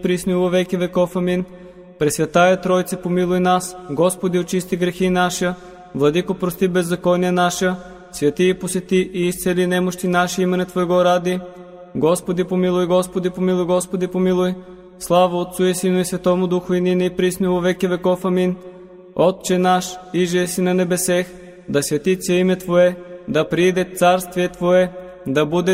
присно и во веки веков. Амин. Пресвятая Тройце, помилуй нас. Господи, очисти грехи наша. Владико, прости беззакония наша. Святи и посети и изцели немощи наши имене Твоего ради. Господи, помилуй, Господи, помилуй, Господи, помилуй. Слава Отцу и Сину и Святому Духу, и нине и присно во веки веков. Амин. Отче наш, иже си на небесех, да свети се име Твое, да прииде царствие Твое, да буде